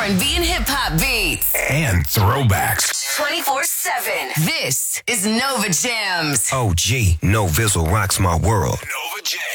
R&B and hip hop beats. And throwbacks. 24/7. This is Nova Jams. OG, No Vizzle rocks my world. Nova Jams.